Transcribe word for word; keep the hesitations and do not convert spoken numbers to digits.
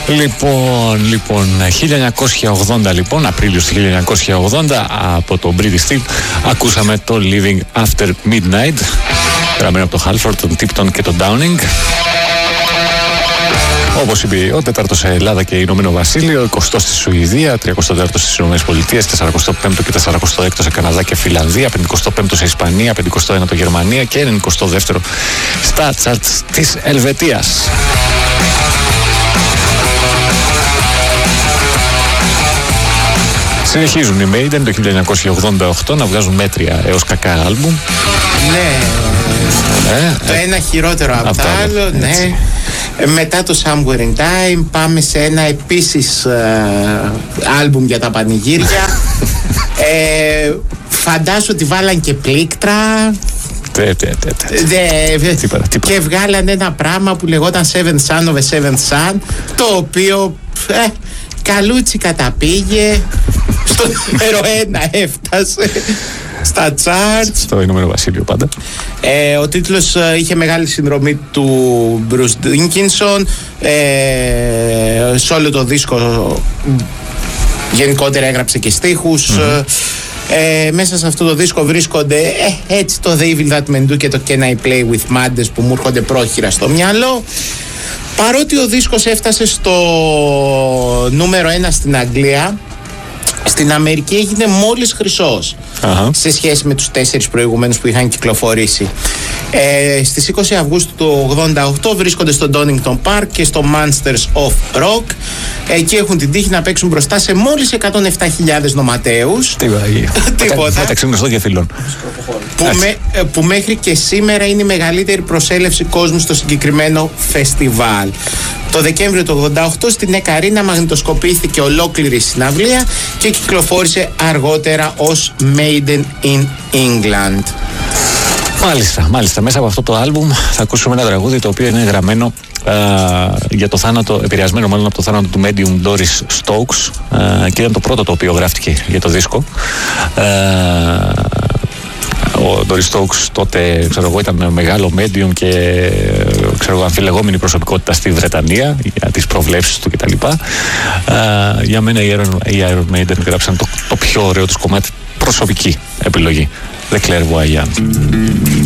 Λοιπόν, λοιπόν, χίλια εννιακόσια ογδόντα λοιπόν, Απρίλιος του χίλια εννιακόσια ογδόντα, από το British Steel ακούσαμε το Living After Midnight, γραμμένο από το Halford, τον Tipton και τον Downing. Όπως είπε ο τέταρτος σε Ελλάδα και Ηνωμένο Βασίλειο, εικοστός στη Σουηδία, τριακοστό τέταρτος στις Ηνωμένες Πολιτείες, σαρανταπέμπτο και σαρανταέξι σε Καναδά και Φιλανδία, πενηκοστό πέμπτο σε Ισπανία, πενηκοστό ένατο Γερμανία και ενενηκοστό δεύτερο στα charts της Ελβετίας. Συνεχίζουν οι Maiden το χίλια εννιακόσια ογδόντα οκτώ να βγάζουν μέτρια έως κακά άλμπουμ. Ναι, ε, το ε, ένα χειρότερο από το άλλο, ναι. Μετά το Somewhere in Time πάμε σε ένα επίσης ε, άλμπουμ για τα πανηγύρια. ε, φαντάσου ότι βάλαν και πλήκτρα. Τε, τε, τε, τε. Δε, τίποτα, τίποτα. Και βγάλαν ένα πράγμα που λεγόταν Seventh Son of a Seventh Son, το οποίο ε, καλούτσι καταπήγε, στο νούμερο ένα έφτασε στα charts. Στο Ηνωμένο Βασίλειο πάντα. Ε, ο τίτλος ε, είχε μεγάλη συνδρομή του Bruce Dickinson. Ε, σε όλο το δίσκο γενικότερα έγραψε και στίχους. Mm-hmm. Ε, μέσα σε αυτό το δίσκο βρίσκονται ε, έτσι το The Evil That Men Do και το Can I Play With Madness που μου έρχονται πρόχειρα στο μυαλό. Παρότι ο δίσκος έφτασε στο νούμερο ένα στην Αγγλία, στην Αμερική έγινε μόλις χρυσός uh-huh. σε σχέση με τους τέσσερις προηγουμένους που είχαν κυκλοφορήσει. Ε, στις είκοσι Αυγούστου του ογδόντα οκτώ βρίσκονται στο Donington Park και στο Monsters of Rock. Εκεί έχουν την τύχη να παίξουν μπροστά σε μόλις εκατόν επτά χιλιάδες νοματέους. Τίποτα. Μεταξύ γνωστών και φίλων. Που, με, που μέχρι και σήμερα είναι η μεγαλύτερη προσέλευση κόσμου στο συγκεκριμένο φεστιβάλ. Το Δεκέμβριο του ογδόντα οκτώ στην Εκαρίνα μαγνητοσκοπήθηκε ολόκληρη συναυλία και κυκλοφόρησε αργότερα ως Maiden in England. Μάλιστα, μάλιστα. Μέσα από αυτό το άλμπουμ θα ακούσουμε ένα τραγούδι το οποίο είναι γραμμένο α, για το θάνατο, επηρεασμένο μάλλον από το θάνατο του medium Doris Stokes α, και ήταν το πρώτο το οποίο γράφτηκε για το δίσκο. Α, ο Doris Stokes τότε, ξέρω εγώ, ήταν μεγάλο medium και ξέρω εγώ, αμφιλεγόμενη προσωπικότητα στη Βρετανία για τις προβλέψεις του κτλ. Για μένα οι Iron, οι Iron Maiden γράψαν το, το πιο ωραίο τους κομμάτι, προσωπική επιλογή. The Clairvoyant.